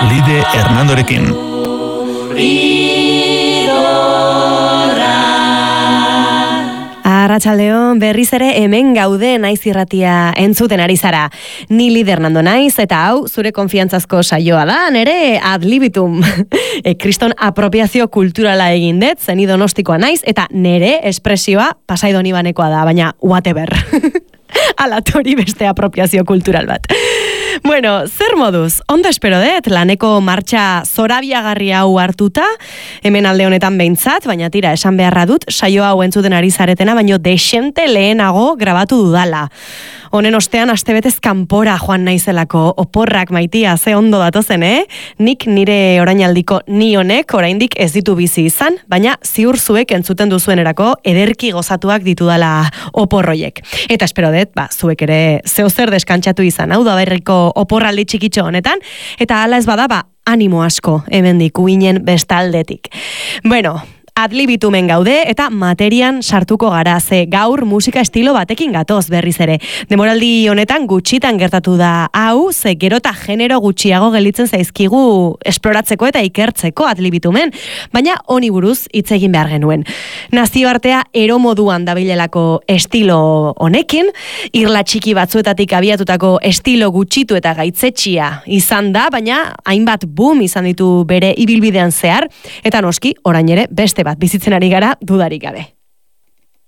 Lide Hernandorekin. Arratsaldeon, berriz ere hemen gaude naiz irratia entzuten ari zara. Ni Lide Hernando naiz eta hau zure konfiantzazko saioa da, nere adlibitum. Kriston apropiazio kulturala egin dut, zeni donostikoa naiz eta nere espresioa Pasaidonibanekoa da, baina whatever. Alatori beste apropiazio kultural bat. Bueno, zer moduz? Ondo espero dut, laneko martxa zorabiagarri hau hartuta, hemen alde honetan behintzat, baina tira, esan beharra dut, saio hau entzuten ari zaretena, baino desente lehenago grabatu dudala. Honen ostean, astebetez kanpora joan naizelako oporrak maitia, ze ondo datozen, Nik nire orainaldiko ni honek oraindik ez ditu bizi izan, baina ziur zuek entzuten duzuenerako ederki gozatuak ditudala oporroiek. Eta espero dut, zuek ere zeozer deskantxatu izan, hau da berriko oporraldi txikitxo honetan, eta hala ez bada, animo asko hemendik uinen bestaldetik. Bueno, adlibitumen gaude eta materian sartuko gara, ze gaur musika estilo batekin gatoz berriz ere. Demoraldi honetan gutxitan gertatu da hau, ze gero eta genero gutxiago gelitzen zaizkigu esploratzeko eta ikertzeko adlibitumen, baina honi buruz hitz egin behar genuen. Nazioartea ero moduan dabilelako estilo honekin, irla txiki batzuetatik abiatutako estilo gutxitu eta gaitzetxia izan da, baina hainbat boom izan ditu bere ibilbidean zehar, eta noski, orain ere beste bat bizitzen ari gara dudarik gabe.